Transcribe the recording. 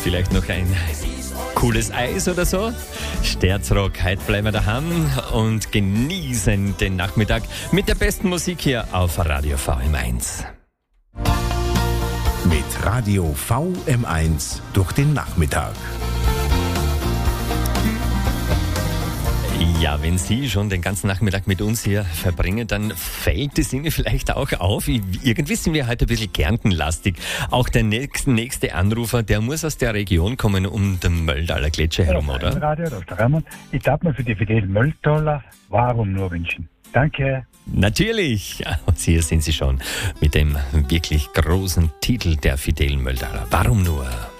vielleicht noch ein cooles Eis oder so. Sterzrock, heute bleiben wir daheim und genießen den Nachmittag mit der besten Musik hier auf Radio VM1. Mit Radio VM1 durch den Nachmittag. Ja, wenn Sie schon den ganzen Nachmittag mit uns hier verbringen, dann fällt es Ihnen vielleicht auch auf. Irgendwie sind wir heute ein bisschen kärntenlastig. Auch der nächste Anrufer, der muss aus der Region kommen, um den Mölldaler Gletscher herum, oder? Radio, das ist der Ramon. Ich darf mir für die Fidel Mölltaler Warum nur wünschen. Danke. Natürlich. Ja, und hier sind Sie schon mit dem wirklich großen Titel der Fidel Mölldaler. Warum nur?